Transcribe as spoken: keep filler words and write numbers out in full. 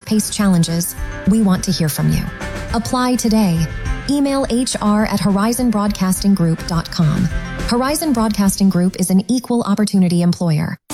fast-paced challenges, we want to hear from you. Apply today. Email H R at horizon broadcasting group dot com. Horizon Broadcasting Group is an equal opportunity employer.